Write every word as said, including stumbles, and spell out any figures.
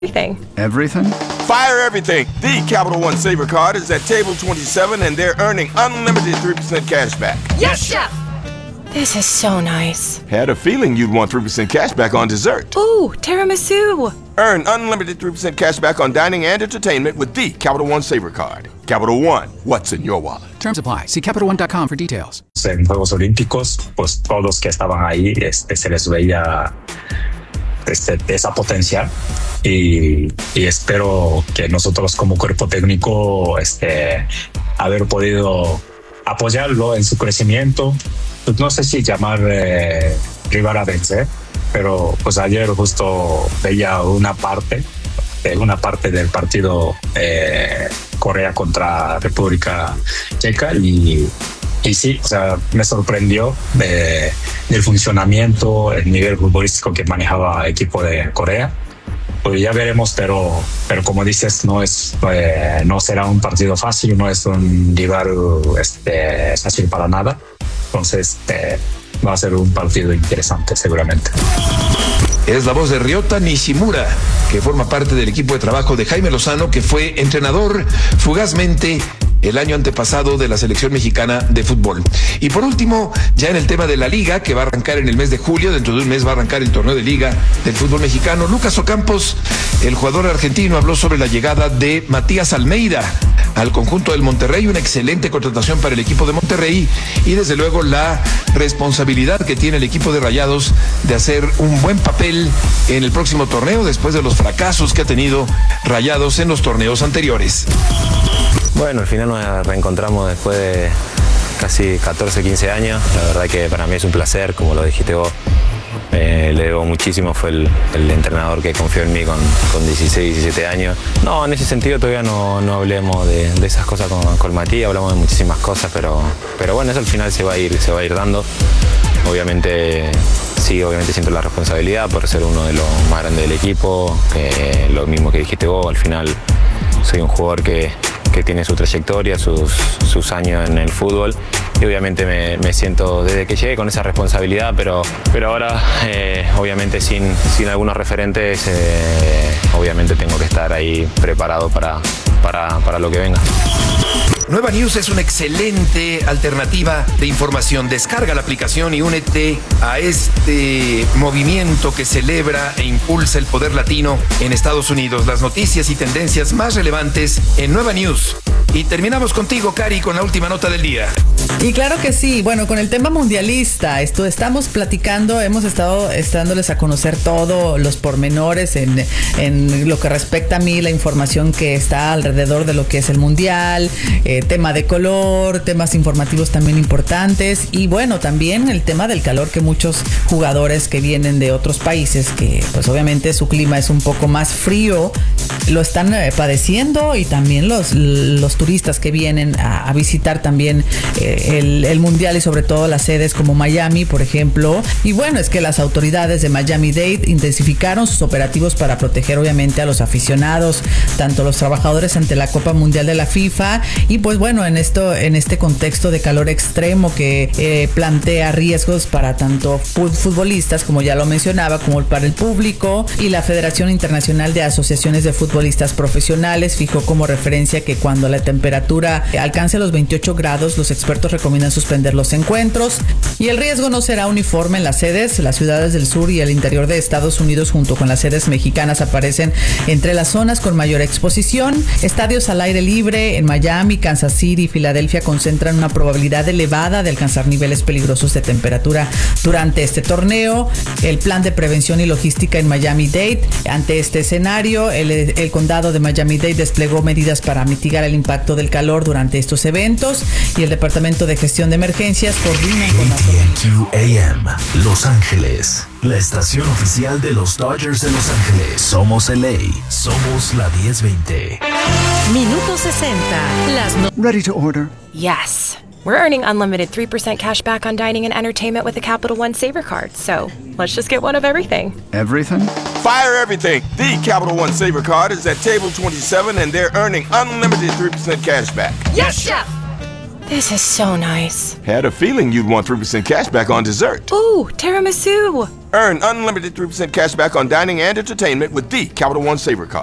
Everything. Everything? Fire everything. The Capital One Saver Card is at table twenty-seven and they're earning unlimited three percent cash back. Yes, Chef! This is so nice. Had a feeling you'd want three percent cash back on dessert. Ooh, tiramisu. Earn unlimited three percent cash back on dining and entertainment with the Capital One Saver Card. Capital One, what's in your wallet? Terms apply. See Capital One dot com for details. En Juegos Olímpicos, pues todos los que estaban ahí este, se les veía este, esa potencial y, y espero que nosotros como cuerpo técnico este, haber podido apoyarlo en su crecimiento. Pues no sé si llamar eh, rival a vencer, pero pues ayer justo veía una parte, eh, una parte del partido eh, Corea contra República Checa y, y sí, o sea, me sorprendió de, del funcionamiento, el nivel futbolístico que manejaba el equipo de Corea. Pues ya veremos, pero, pero como dices, no es, eh, no será un partido fácil, no es un rival este, fácil para nada. Entonces eh, va a ser un partido interesante seguramente. Es la voz de Ryota Nishimura, que forma parte del equipo de trabajo de Jaime Lozano, que fue entrenador fugazmente el año antepasado de la selección mexicana de fútbol. Y por último, ya en el tema de la liga, que va a arrancar en el mes de julio, dentro de un mes va a arrancar el torneo de liga del fútbol mexicano. Lucas Ocampos, el jugador argentino, habló sobre la llegada de Matías Almeida al conjunto del Monterrey, una excelente contratación para el equipo de Monterrey y desde luego la responsabilidad que tiene el equipo de Rayados de hacer un buen papel en el próximo torneo después de los fracasos que ha tenido Rayados en los torneos anteriores. Bueno, al final nos reencontramos después de casi catorce, quince años. La verdad que para mí es un placer, como lo dijiste vos. Eh, le debo muchísimo, fue el, el entrenador que confió en mí con, con dieciséis, diecisiete años. No, en ese sentido todavía no, no hablemos de, de esas cosas con, con Matías, hablamos de muchísimas cosas, pero, pero bueno, eso al final se va a ir, se va a ir dando. Obviamente, sí, obviamente siento la responsabilidad por ser uno de los más grandes del equipo, que lo mismo que dijiste vos, al final soy un jugador que, que tiene su trayectoria, sus, sus años en el fútbol y obviamente me, me siento desde que llegué con esa responsabilidad, pero, pero ahora eh, obviamente sin, sin algunos referentes, eh, obviamente tengo que estar ahí preparado para, para, para lo que venga. Nueva News es una excelente alternativa de información. Descarga la aplicación y únete a este movimiento que celebra e impulsa el poder latino en Estados Unidos. Las noticias y tendencias más relevantes en Nueva News. Y terminamos contigo, Cari, con la última nota del día. Y claro que sí, bueno, con el tema mundialista, esto estamos platicando, hemos estado dándoles a conocer todos los pormenores en, en lo que respecta a mí, la información que está alrededor de lo que es el mundial, eh, tema de color, temas informativos también importantes y bueno, también el tema del calor que muchos jugadores que vienen de otros países, que pues obviamente su clima es un poco más frío, lo están eh, padeciendo y también los, los turistas que vienen a, a visitar también eh, el, el mundial y sobre todo las sedes como Miami, por ejemplo. Y bueno, es que las autoridades de Miami-Dade intensificaron sus operativos para proteger obviamente a los aficionados, tanto los trabajadores ante la Copa Mundial de la FIFA y pues bueno, en esto, en este contexto de calor extremo que eh, plantea riesgos para tanto futbolistas, como ya lo mencionaba, como para el público, y la Federación Internacional de Asociaciones de Futbolistas Profesionales fijó como referencia que cuando la temperatura alcance los veintiocho grados, los expertos recomiendan suspender los encuentros y el riesgo no será uniforme en las sedes. Las ciudades del sur y el interior de Estados Unidos junto con las sedes mexicanas aparecen entre las zonas con mayor exposición. Estadios al aire libre en Miami, Kansas City y Filadelfia concentran una probabilidad elevada de alcanzar niveles peligrosos de temperatura durante este torneo. El plan de prevención y logística en Miami-Dade. Ante este escenario, el, el condado de Miami-Dade desplegó medidas para mitigar el impacto del calor durante estos eventos y el Departamento de Gestión de Emergencias coordina con la Q A M, Los Ángeles, la estación oficial de los Dodgers de Los Ángeles. Somos L A, somos la diez veinte. Minuto sesenta. Las no- Ready to order. Yes. We're earning unlimited three percent cash back on dining and entertainment with the Capital One Saver Card. So let's just get one of everything. Everything? Fire everything. The Capital One Saver Card is at table twenty-seven and they're earning unlimited three percent cash back. Yes, Chef! This is so nice. Had a feeling you'd want three percent cash back on dessert. Ooh, tiramisu. Earn unlimited three percent cash back on dining and entertainment with the Capital One Saver Card.